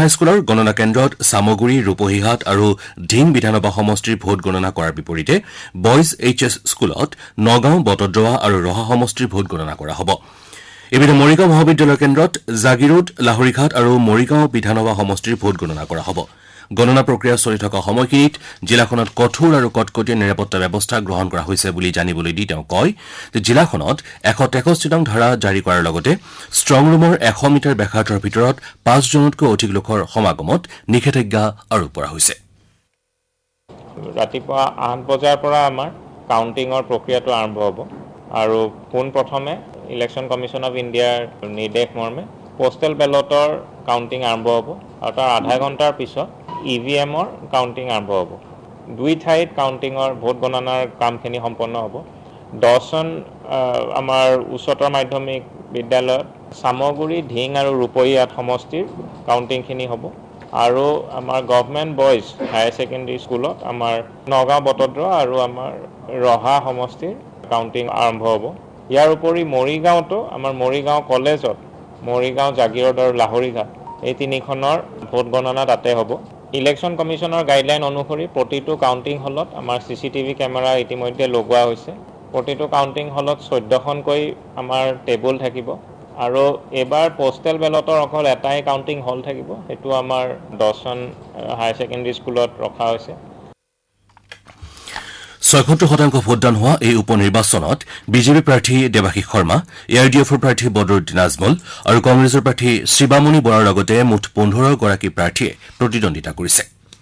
হাইস্কুলৰ গণনা কেন্দ্ৰত সামগুৰি ৰূপহীহাট আৰু ঢিং বিধানসভা সমষ্টিৰ ভোট গণনা কৰাৰ বিপৰীতে বয়জ এইচএছ স্কুলত নগাঁও বটদ্ৰৱা আৰু ৰহা সমষ্টিৰ ভোট গণনা কৰা হ'ব এবিধে মৰিগাঁও মহাবিদ্যালয় কেন্দ্ৰত জাগিৰোড লাহৰীঘাট আৰু মৰিগাঁও বিধানসভা সমষ্টিৰ ভোট গণনা কৰা হ'ব গণনা প্ৰক্ৰিয়া চলি থকা সময়খিনিত জিলাখনত কঠোৰ আৰু কটকটীয়া নিৰাপত্তা ব্যৱস্থা গ্ৰহণ কৰা হৈছে বুলি জানিবলৈ দি তেওঁ কয় যে জিলাখনত 163 নং ধাৰা জাৰি কৰাৰ লগতে ষ্ট্ৰং ৰুমৰ 100 মিটাৰ ব্যাসাৰ্ধৰ ভিতৰত 5 জনতকৈ অধিক লোকৰ সমাগমত নিষেধাজ্ঞা আৰোপ কৰা হৈছে ৰাতিপুৱা 8 বজাৰ পৰা আমাৰ কাউন্টিংৰ প্ৰক্ৰিয়াটো আৰম্ভ হ'ব আৰু পোন প্ৰথমে ইলেকশ্যন কমিশ্যন অফ ইণ্ডিয়াৰ নিৰ্দেশ মৰ্মে পোষ্টেল বেলটৰ কাউন্টিং আৰম্ভ হ'ব আৰু তাৰ আধা ঘণ্টাৰ পিছত ইভিএমৰ কাউন্টিং আৰম্ভ হ'ব দুই ঠাইত কাউন্টিঙৰ ভোট গণনাৰ কামখিনি সম্পন্ন হ'ব 10জন আমাৰ উচ্চতৰ মাধ্যমিক বিদ্যালয়ত সামগুৰি ঢিং আৰু ৰূপহীহাট সমষ্টিৰ কাউন্টিংখিনি হ'ব আৰু আমাৰ গভৰ্ণমেণ্ট বয়জ হায়াৰ ছেকেণ্ডেৰী স্কুলত আমাৰ নগাঁও বটদ্ৰৱা আৰু আমাৰ ৰহা সমষ্টিৰ কাউন্টিং আৰম্ভ হ'ব ইয়াৰ উপৰি মৰিগাঁওতো আমাৰ মৰিগাঁও কলেজত মৰিগাঁও জাগিৰোড আৰু লাহৰীঘাট এই তিনিখনৰ ভোট গণনা তাতে হ'ব ইলেকশ্যন কমিশ্যনৰ গাইডলাইন অনুসৰি প্ৰতিটো কাউন্টিং হলত আমাৰ চিচিটিভি কেমেৰা ইতিমধ্যে লগোৱা হৈছে প্ৰতিটো কাউন্টিং হলত 14খনকৈ আমাৰ টেবুল থাকিব আৰু এবাৰ পোষ্টেল বেলটৰ অকল এটাই কাউন্টিং হল থাকিব সেইটো আমাৰ 10জন হায়াৰ ছেকেণ্ডেৰী স্কুলত ৰখা হৈছে 76% ভোটদান হোৱা এই উপ নিৰ্বাচনত বিজেপি প্ৰাৰ্থী দেৱাশীষ শৰ্মা এআৰডিএফৰ প্ৰাৰ্থী বদৰুদ্দিন আজমল আৰু কংগ্ৰেছৰ প্ৰাৰ্থী শিৱামণি বৰাৰ লগতে মুঠ 15 গৰাকী প্ৰাৰ্থীয়ে প্ৰতিদ্বন্দ্বিতা কৰিছে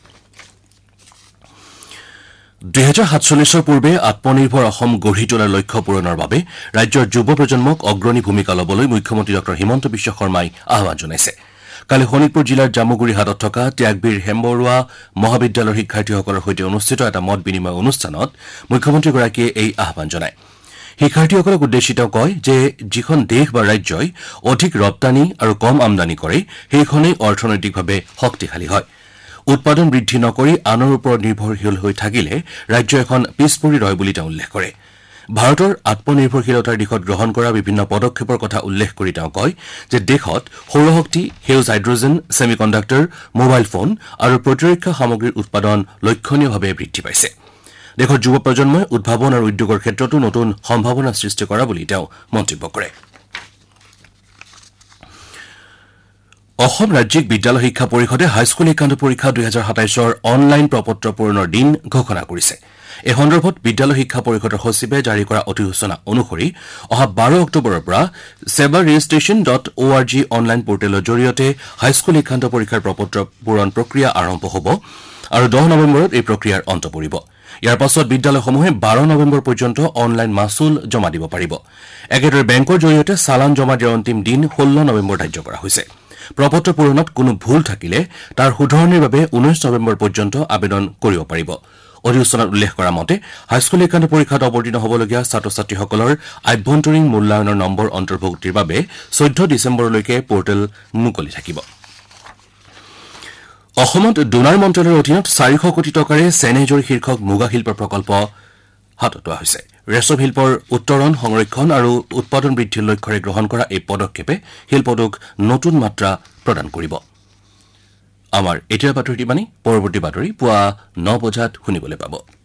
2047 পূৰ্বে আত্মনিৰ্ভৰ অসম গঢ়ি তোলাৰ লক্ষ্য পূৰণৰ বাবে ৰাজ্যৰ যুৱ প্ৰজন্মক অগ্ৰণী ভূমিকা ল'বলৈ মুখ্যমন্ত্ৰী ডঃ হিমন্ত বিশ্ব শৰ্মাই আহ্বান জনাইছে কালি শোণিতপুৰ জিলাৰ জামুগুৰি হাটত থকা ত্যাগবীৰ হেমবৰুৱা মহাবিদ্যালয়ৰ শিক্ষাৰ্থীসকলৰ সৈতে অনুষ্ঠিত এটা মত বিনিময় অনুষ্ঠানত মুখ্যমন্ত্ৰীগৰাকীয়ে এই আহ্বান জনায় শিক্ষাৰ্থীসকলক উদ্দেশ্যি তেওঁ কয় যে যিখন দেশ বা ৰাজ্যই অধিক ৰপ্তানি আৰু কম আমদানি কৰে সেইখনেই অৰ্থনৈতিকভাৱে শক্তিশালী হয় উৎপাদন বৃদ্ধি নকৰি আনৰ ওপৰত নিৰ্ভৰশীল হৈ থাকিলে ৰাজ্য এখন পিছ পৰি ৰয় বুলি তেওঁ উল্লেখ কৰে ভাৰতৰ আত্মনিৰ্ভৰশীলতাৰ দিশত গ্ৰহণ কৰা বিভিন্ন পদক্ষেপৰ কথা উল্লেখ কৰি তেওঁ কয় যে দেশত সৌৰশক্তি সেউজ হাইড্ৰজেন ছেমিকণ্ডাক্টৰ মোবাইল ফোন আৰু প্ৰতিৰক্ষা সামগ্ৰীৰ উৎপাদন লক্ষণীয়ভাৱে বৃদ্ধি পাইছে দেশৰ যুৱ প্ৰজন্মই উদ্ভাৱন আৰু উদ্যোগৰ ক্ষেত্ৰতো নতুন সম্ভাৱনা সৃষ্টি কৰা বুলি তেওঁ মন্তব্য কৰে অসম ৰাজ্যিক বিদ্যালয় শিক্ষা পৰিষদে হাইস্কুল শিক্ষান্ত পৰীক্ষা 2027ৰ অনলাইন প্ৰপত্ৰ পূৰণৰ দিন ঘোষণা কৰিছে এই সন্দৰ্ভত বিদ্যালয় শিক্ষা পৰিষদৰ সচিবে জাৰি কৰা অধিসূচনা অনুসৰি অহা 12 অক্টোবৰৰ পৰা sebaregistration.org অনলাইন পৰ্টেলৰ জৰিয়তে হাইস্কুল শিক্ষান্ত পৰীক্ষাৰ প্ৰপত্ৰ পূৰণ প্ৰক্ৰিয়া আৰম্ভ হ'ব আৰু 10 নৱেম্বৰত এই প্ৰক্ৰিয়াৰ অন্ত পৰিব ইয়াৰ পাছত বিদ্যালয়সমূহে 12 নৱেম্বৰ পৰ্যন্ত অনলাইন মাচুল জমা দিব পাৰিব একেদৰে বেংকৰ জৰিয়তে চালান জমা দিয়াৰ অন্তিম দিন 16 নৱেম্বৰ ধাৰ্য কৰা হৈছে প্ৰপত্ৰ পূৰণত কোনো ভুল থাকিলে তাৰ শুধৰণিৰ বাবে 19 নৱেম্বৰ পৰ্যন্ত আবেদন কৰিব পাৰিব অধিসূচনাত উল্লেখ কৰা মতে হাইস্কুল শিক্ষান্ত পৰীক্ষাত অৱতীৰ্ণ হ'বলগীয়া ছাত্ৰ ছাত্ৰীসকলৰ আভ্যন্তৰীণ মূল্যায়নৰ নম্বৰ অন্তৰ্ভুক্তিৰ বাবে 14 ডিচেম্বৰলৈকে পৰ্টেল মুকলি থাকিব অসমত ডোনাৰ মন্ত্ৰালয়ৰ অধীনত 400 কোটি টকাৰে চেনেজৰী শীৰ্ষক মুগা শিল্প প্ৰকল্প হাতত লোৱা হৈছে ৰেচম শিল্পৰ উত্তৰণ সংৰক্ষণ আৰু উৎপাদন বৃদ্ধিৰ লক্ষ্যৰে গ্ৰহণ কৰা এই পদক্ষেপে শিল্পটোক নতুন মাত্ৰা প্ৰদান কৰিব আমাৰ এতিয়াৰ বাতৰি পৰৱৰ্তী বাতৰি পুৱা 9 বজাত শুনিবলৈ পাব